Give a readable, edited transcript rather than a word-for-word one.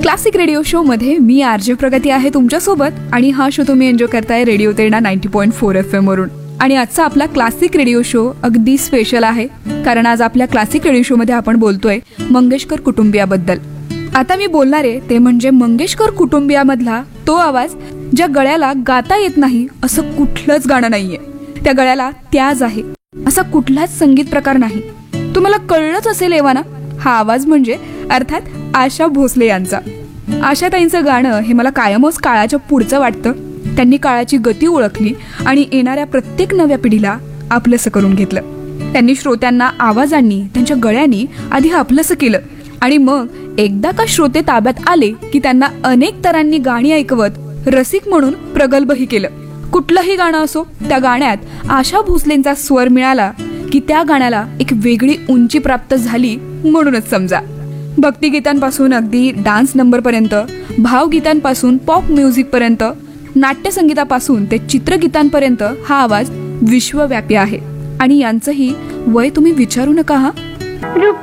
Classic radio show मध्ये मी RJ प्रगती आहे तुमच्यासोबत आणि हा शो तुम्ही एन्जॉय करताय रेडिओ तेरणा 90.4 FM वरून. आणि आजचा आपला क्लासिक रेडिओ शो अगदी स्पेशल आहे, कारण आज आपल्या क्लासिक रेडिओ शो मध्ये आपण बोलतोय मंगेशकर कुटुंबियाबद्दल. आता मी बोलणार आहे ते म्हणजे मंगेशकर कुटुंबियामधला तो आवाज ज्या गळ्याला गाता येत नाही असं कुठलंच गाणं नाहीये. त्या गळ्याला त्याज आहे असा कुठलाच संगीत प्रकार नाही. तुम्हाला कळलंच असेल एव्हाना, हा आवाज म्हणजे अर्थात आशा भोसले यांचा. आशाताईंचं गाणं हे मला कायमच काळाच्या पुढचं वाटतं. त्यांनी काळाची गती ओळखली आणि येणाऱ्या प्रत्येक नव्या पिढीला आपलंसं करून घेतलं. त्यांनी श्रोत्यांना आवाजांनी त्यांच्या गळ्यांनी आधी आपलंसं केलं आणि मग एकदा का श्रोते ताब्यात आले की त्यांना अनेक तऱ्हांनी गाणी ऐकवत रसिक म्हणून प्रगल्भही केलं. कुठलंही गाणं असो, त्या गाण्यात आशा भोसलेंचा स्वर मिळाला की त्या गाण्याला एक वेगळी उंची प्राप्त झाली म्हणूनच समजा. भक्तिगीतांपासून अगदी डान्स नंबरपर्यंत, भावगीतांपासून पॉप म्युझिक पर्यंत, नाट्यसंगीतापासून ते चित्रगीतांपर्यंत हा आवाज विश्वव्यापी आहे. आणि यांचंही वय तुम्ही विचारू नका. हा